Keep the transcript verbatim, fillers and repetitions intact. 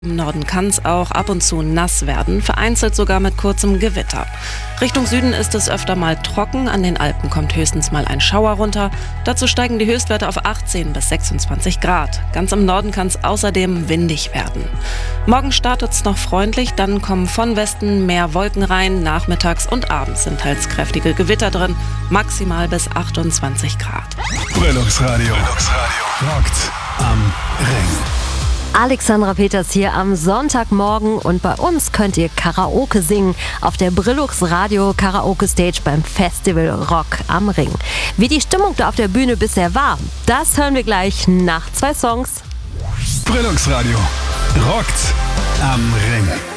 Im Norden kann es auch ab und zu nass werden, vereinzelt sogar mit kurzem Gewitter. Richtung Süden ist es öfter mal trocken, an den Alpen kommt höchstens mal ein Schauer runter. Dazu steigen die Höchstwerte auf achtzehn bis sechsundzwanzig Grad. Ganz im Norden kann es außerdem windig werden. Morgen startet es noch freundlich, dann kommen von Westen mehr Wolken rein. Nachmittags und abends sind teils kräftige Gewitter drin, maximal bis achtundzwanzig Grad. Brillungsradio. Rockt am Ring. Alexandra Peters hier am Sonntagmorgen und bei uns könnt ihr Karaoke singen auf der Brillux Radio Karaoke Stage beim Festival Rock am Ring. Wie die Stimmung da auf der Bühne bisher war, das hören wir gleich nach zwei Songs. Brillungsradio. Rockt am Ring.